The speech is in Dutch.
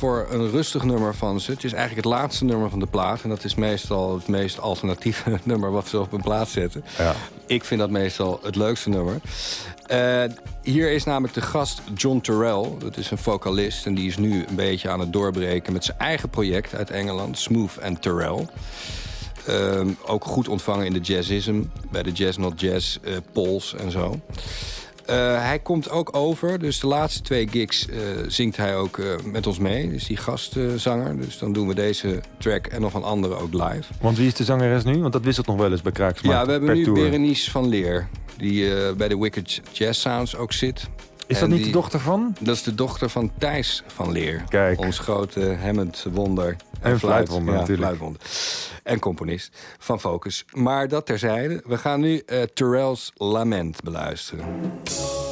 voor een rustig nummer van ze. Het is eigenlijk het laatste nummer van de plaat. En dat is meestal het meest alternatieve nummer wat ze op een plaat zetten. Ja. Ik vind dat meestal het leukste nummer. Hier is namelijk de gast John Turrell. Dat is een vocalist en die is nu een beetje aan het doorbreken... met zijn eigen project uit Engeland, Smooth and Turrell. Ook goed ontvangen in de jazzism, bij de Jazz Not Jazz polls en zo. Hij komt ook over, dus de laatste 2 gigs zingt hij ook met ons mee. Dus die gastzanger. Dus dan doen we deze track en nog een andere ook live. Want wie is de zangeres nu? Want dat wisselt nog wel eens bij Kraaksmaak. Ja, we hebben nu tour. Berenice van Leer. Die bij de Wicked Jazz Sounds ook zit. Is dat niet de dochter van? Dat is de dochter van Thijs van Leer. Kijk. Ons grote Hammond-wonder. En fluitwonder natuurlijk. Fluitwonder. En componist van Focus. Maar dat terzijde. We gaan nu Turrell's Lament beluisteren.